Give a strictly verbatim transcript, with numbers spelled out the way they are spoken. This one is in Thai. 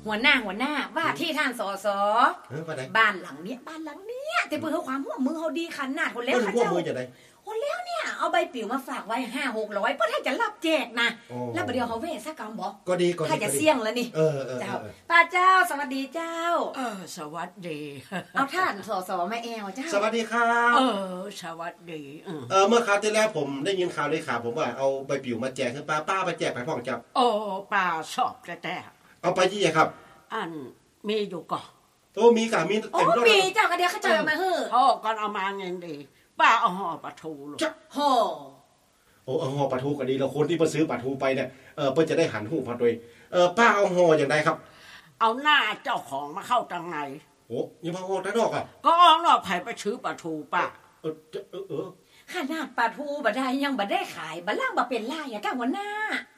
หัวหน้าหัวหน้าว่าที่ท่านสสเออว่าไดบ้านหลังเนี้ยบ้านหลังเนี้ยแต่เพื่อเขาความร่วมมือเขาดีขนาดคนแล้วเพิ่นเขาร่วมเจ้ามือจังได๋คนแล้วเนี่ยเอาใบปลิวมาฝากไว้ห้าหกร้อยเพื่อให้จะรับแจกนะโอ้แล้วประเดี๋ยวเขาเวทสักกรรมบอกก็ดีก็ดีถ้าจะเสี่ยงแล้วนี่เออเออเจ้าเออป้าเจ้าสวัสดีเจ้าเออสวัสดีเอาท่านสสแม่แอวเจ้าสวัสดีครับเออสวัสดีเออเออเมื่อคราวที่แล้วผมได้ยินข่าวเลยค่ะผมว่าเอาใบปลิวมาแจกให้ป้าป้าไปแจกไปพ่องจับโอ้ป่าชอบแต่แต่เอาไปที่ไหนครับอันมีอยู่ก่อนโอ้มีกะมีโอ้เต็มรถปีเจ้าก็เดี๋ยวเขาเจอมาเฮ้อพ่อก่อนเอามาเงินดีป้าเอาห่อปลาทูลูกโห่โอ้เอาห่อปลาทูก็ดีแล้วคนที่มาซื้อปลาทูไปเนี่ยเออเพิ่นจะได้หันหูพอด้วยเออป้าเอาห่ออย่างไรครับเอาหน้าเจ้าของมาเข้าตังในโอ้ยังพอห่อด้านนอกอ่ะก็เอาหน่อไผ่ไปซื้อปลาทูป้าเออเออเออขนาดปลาทูบ่ได้ยังบ่ได้ขายบ่ล่างบ่เป็นล่ายอะก้าหัวหน้า